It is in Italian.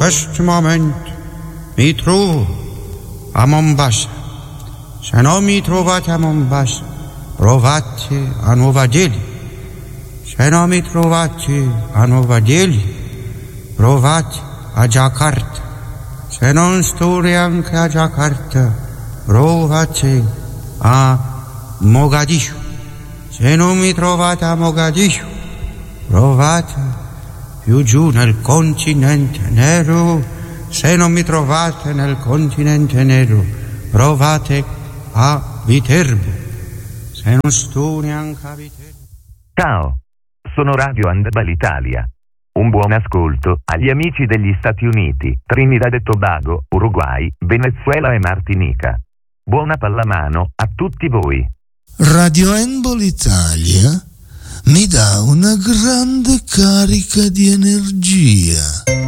questo momento mi trovo a Mombasa. Se non mi trovate a Mombasa, provate a Nuova Delhi. Se non mi trovate a Nuova Delhi, provate a Jakarta. Se non sto neanche a Jakarta, provate a Mogadiscio. Se non mi trovate a Mogadiscio, provate più giù nel continente nero. Se non mi trovate nel continente nero, provate a Viterbo. Se non sto neanche a Viterbo. Ciao, sono Radio Handball Italia. Un buon ascolto agli amici degli Stati Uniti, Trinidad e Tobago, Uruguay, Venezuela e Martinica. Buona pallamano a tutti voi. Radio Handball Italia mi dà una grande carica di energia.